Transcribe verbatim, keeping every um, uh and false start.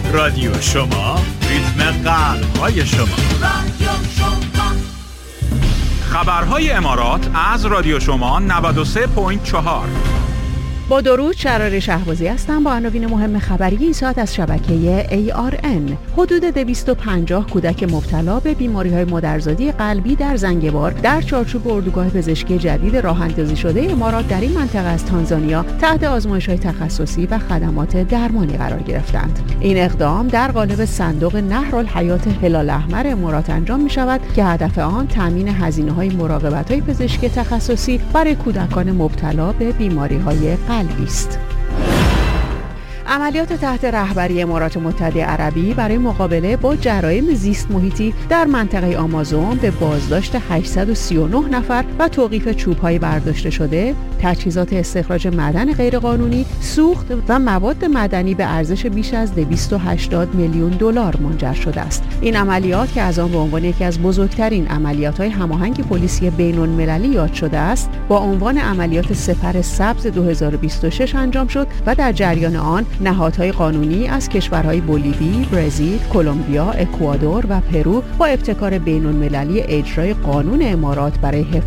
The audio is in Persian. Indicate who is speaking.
Speaker 1: رادیو شما، ریتم قلب‌های شما. رادیو شما. خبرهای امارات از رادیو شما نود و سه ممیز چهار.
Speaker 2: با درود، شرار شهبازی هستم با عناوین مهم خبری این ساعت از شبکه ای آر ان. حدود دویست و پنجاه کودک مبتلا به بیماری‌های مادرزادی قلبی در زنگبار در چارچوب اردوگاه پزشکی جدید راه اندازی شده امارات در این منطقه از تانزانیا تحت آزمایش‌های تخصصی و خدمات درمانی قرار گرفتند. این اقدام در قالب صندوق نهرالحیات هلال احمر امارات انجام می‌شود که هدف آن تامین هزینه‌های مراقبت‌های پزشکی تخصصی برای کودکان مبتلا به بیماری‌های قلبی است. عملیات تحت رهبری امارات متحده عربی برای مقابله با جرایم زیست محیطی در منطقه آمازون به بازداشت هشتصد و سی و نه نفر و توقیف چوب‌های برداشته شده، تجهیزات استخراج معدن غیرقانونی، سوخت و مواد معدنی به ارزش بیش از دویست و هشتاد میلیون دلار منجر شده است. این عملیات که از آن به عنوان یکی از بزرگترین عملیات‌های هماهنگ پلیسی بین‌المللی یاد شده است، با عنوان عملیات سپر سبز دو هزار و بیست و شش انجام شد و در جریان آن نهادهای قانونی از کشورهای بولیوی، برزیل، کلمبیا، اکوادور و پرو با ابتکار بین‌المللی اجرای قانون امارات برای